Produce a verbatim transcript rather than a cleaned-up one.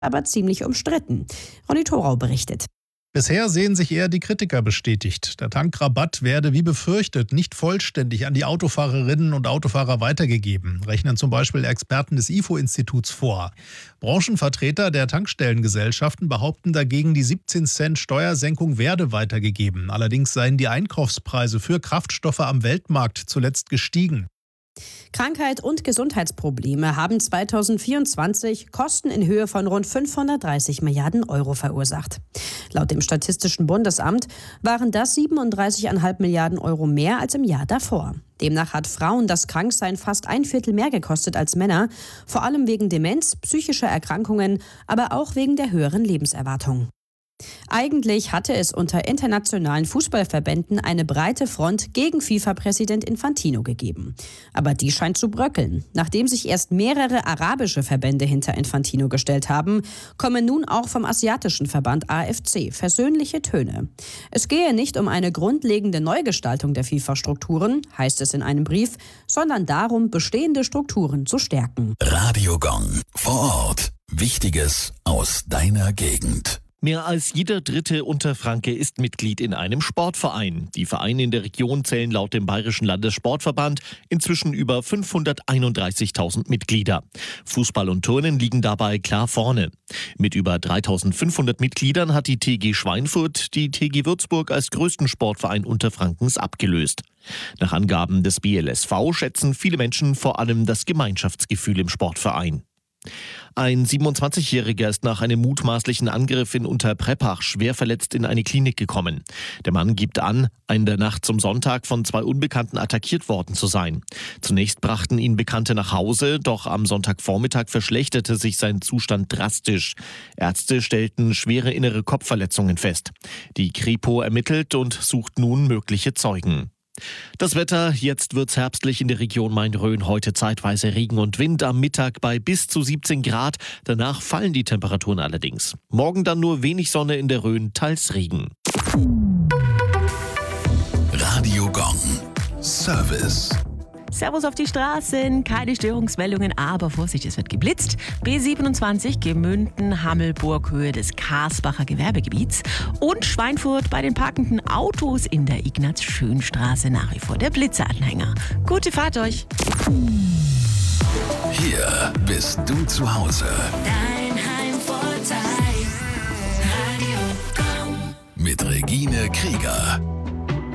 aber ziemlich umstritten. Ronny Thorau berichtet. Bisher sehen sich eher die Kritiker bestätigt. Der Tankrabatt werde wie befürchtet nicht vollständig an die Autofahrerinnen und Autofahrer weitergegeben, rechnen zum Beispiel Experten des I F O-Instituts vor. Branchenvertreter der Tankstellengesellschaften behaupten dagegen, die siebzehn Cent Steuersenkung werde weitergegeben. Allerdings seien die Einkaufspreise für Kraftstoffe am Weltmarkt zuletzt gestiegen. Krankheit und Gesundheitsprobleme haben zweitausendvierundzwanzig Kosten in Höhe von rund fünfhundertdreißig Milliarden Euro verursacht. Laut dem Statistischen Bundesamt waren das siebenunddreißig Komma fünf Milliarden Euro mehr als im Jahr davor. Demnach hat Frauen das Kranksein fast ein Viertel mehr gekostet als Männer, vor allem wegen Demenz, psychischer Erkrankungen, aber auch wegen der höheren Lebenserwartung. Eigentlich hatte es unter internationalen Fußballverbänden eine breite Front gegen FIFA-Präsident Infantino gegeben. Aber die scheint zu bröckeln. Nachdem sich erst mehrere arabische Verbände hinter Infantino gestellt haben, kommen nun auch vom asiatischen Verband A F C versöhnliche Töne. Es gehe nicht um eine grundlegende Neugestaltung der FIFA-Strukturen, heißt es in einem Brief, sondern darum, bestehende Strukturen zu stärken. Radio Gong. Vor Ort. Wichtiges aus deiner Gegend. Mehr als jeder dritte Unterfranke ist Mitglied in einem Sportverein. Die Vereine in der Region zählen laut dem Bayerischen Landessportverband inzwischen über fünfhunderteinunddreißigtausend Mitglieder. Fußball und Turnen liegen dabei klar vorne. Mit über dreitausendfünfhundert Mitgliedern hat die T G Schweinfurt die T G Würzburg als größten Sportverein Unterfrankens abgelöst. Nach Angaben des B L S V schätzen viele Menschen vor allem das Gemeinschaftsgefühl im Sportverein. Ein siebenundzwanzigjähriger ist nach einem mutmaßlichen Angriff in Unterpreppach schwer verletzt in eine Klinik gekommen. Der Mann gibt an, in der Nacht zum Sonntag von zwei Unbekannten attackiert worden zu sein. Zunächst brachten ihn Bekannte nach Hause, doch am Sonntagvormittag verschlechterte sich sein Zustand drastisch. Ärzte stellten schwere innere Kopfverletzungen fest. Die Kripo ermittelt und sucht nun mögliche Zeugen. Das Wetter, jetzt wird's herbstlich in der Region Main-Rhön, heute zeitweise Regen und Wind, am Mittag bei bis zu siebzehn Grad, danach fallen die Temperaturen allerdings. Morgen dann nur wenig Sonne in der Rhön, teils Regen. Radio Gong. Service. Servus auf die Straßen, keine Störungsmeldungen, aber Vorsicht, es wird geblitzt. B siebenundzwanzig Gemünden, Hammelburg, Höhe des Karsbacher Gewerbegebiets und Schweinfurt bei den parkenden Autos in der Ignaz-Schön-Straße nach wie vor der Blitzeranhänger. Gute Fahrt euch! Hier bist du zu Hause. Dein Heimvorteil. Radio Gong. Mit Regine Krieger.